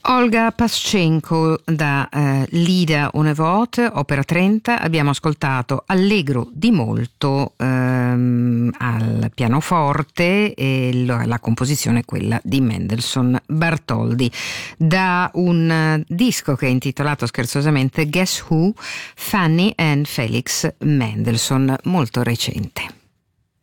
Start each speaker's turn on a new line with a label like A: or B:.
A: Olga Paschenko da Lida ohne Worte, opera 30. Abbiamo ascoltato Allegro di molto al pianoforte, e la composizione è quella di Mendelssohn Bartholdy, da un disco che è intitolato scherzosamente Guess Who? Fanny and Felix Mendelssohn, molto recente.